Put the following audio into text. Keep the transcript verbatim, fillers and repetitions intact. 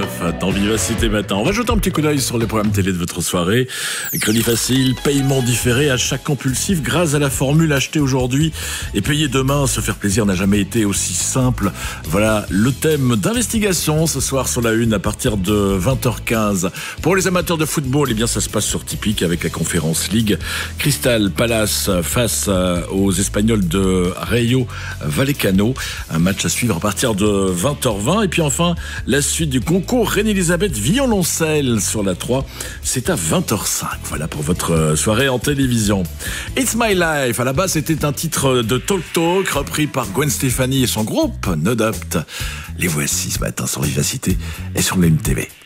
neuf dans Vivacité Matin. On va jeter un petit coup d'œil sur les programmes télé de votre soirée. Crédit facile, paiement différé, achat compulsif grâce à la formule acheter aujourd'hui et payer demain. Se faire plaisir n'a jamais été aussi simple. Voilà le thème d'investigation ce soir sur la une à partir de vingt heures quinze. Pour les amateurs de football, eh bien ça se passe sur Tipeee avec la Conférence League. Crystal Palace face aux Espagnols de Rayo Vallecano. Un match à suivre à partir de vingt heures vingt. Et puis enfin, la suite du concours Reine-Elisabeth violoncelle sur la trois. C'est à vingt heures cinq. Voilà pour votre soirée en télévision. It's My Life. À la base, c'était un titre de Talk Talk repris par Gwen Stefani et son groupe No Doubt. Les voici ce matin sur Vivacité et sur la une T V.